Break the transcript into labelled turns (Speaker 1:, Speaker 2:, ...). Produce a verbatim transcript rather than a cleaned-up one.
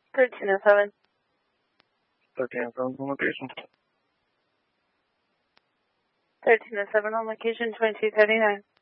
Speaker 1: thirteen oh seven.
Speaker 2: thirteen oh seven on location.
Speaker 1: thirteen oh seven on location, twenty-two thirty-nine.